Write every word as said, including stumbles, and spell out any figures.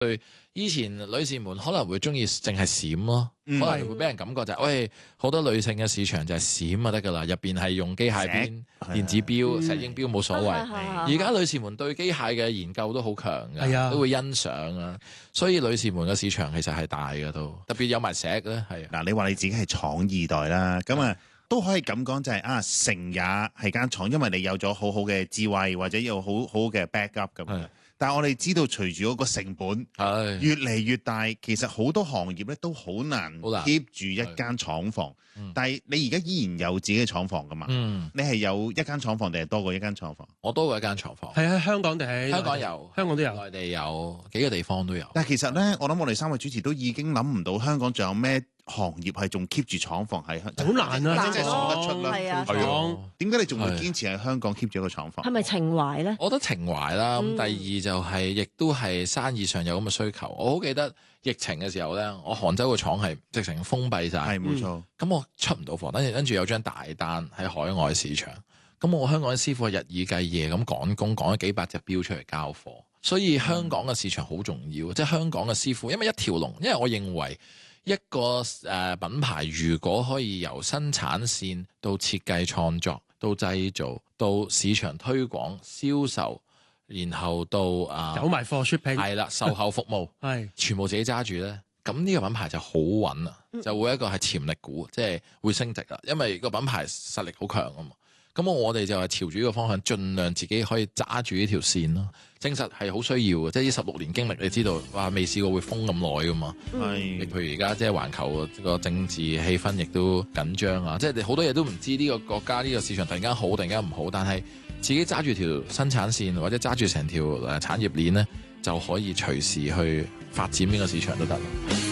對，以前女士們可能會中意淨係閃咯， 嗯、 可能會俾人感覺就係、是，喂，好多女性嘅市場就係閃就得噶啦，入邊係用機械邊、電子錶、 嗯、 石英錶冇所謂。而家女士們對機械嘅研究都好強嘅， 啊、 都會欣賞啊，所以女士們嘅市場其實係大嘅都，特別有埋石咧，係。 嗱，你話你自己係廠二代啦，咁啊都可以咁講就係、是、啊，成也係間廠，因為你有咗好好嘅智慧或者有好好嘅 backup 咁。但係我哋知道，隨住嗰個成本越嚟越大，其實好多行業咧都好難 keep 住一間廠房。但係你而家依然有自己嘅廠房噶嘛？嗯、你係有一間廠房定係多過一間廠房？ 我多過一間廠房。 係喺香港定係香港有， 香港都有， 內地有幾個地方都有。 但係其實咧，我諗我哋三位主持都已經諗唔到香港仲有咩行業係仲 keep 住廠房喺香港， 好難啊！ 即係數得出啦。 係啊， 點解你仲會堅持喺香港 keep 住一個廠房？ 係咪情懷咧？ 我覺得情懷啦。咁、嗯、第二就係、是，亦都係生意上有咁嘅需求。我好記得疫情嘅時候咧，我杭州個廠係直情封閉晒， 係冇錯。咁、 嗯、我出唔到貨，跟住跟住有張大單喺海外市場。咁我香港嘅師傅係日以繼夜咁趕工，趕咗幾百隻錶出嚟交貨。所以香港嘅市場好重要，即、就、係、是、香港嘅師傅，因為一條龍。因為我認為一個誒品牌如果可以由生產線到設計創作到製造到市場推廣銷售，然後到啊有埋貨出品， 係啦，售後服務係全部自己揸住咧，咁呢個品牌就好穩啦，就會一個係潛力股，即係會升值啦，因為個品牌實力好強啊嘛。咁我哋就係朝住呢個方向，盡量自己可以揸住呢條線咯。證實係好需要嘅，即係呢十六年經歷，你知道哇，未試過會封咁耐噶嘛。係，譬如而家即係環球個政治氣氛亦都緊張啊，即係好多嘢都唔知呢個國家呢個市場突然間好，突然間唔好，但係自己揸住條生產線或者揸住成條誒產業鏈咧，就可以隨時去發展邊個市場都得。